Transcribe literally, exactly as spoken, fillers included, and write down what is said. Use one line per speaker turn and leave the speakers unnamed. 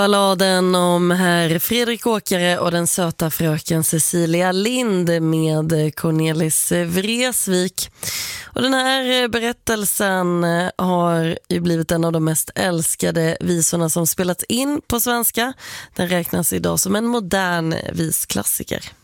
Balladen om herr Fredrik Åkare och den söta fröken Cecilia Lind med Cornelis Vreeswijk. Och den här berättelsen har ju blivit en av de mest älskade visorna som spelats in på svenska. Den räknas idag som en modern visklassiker.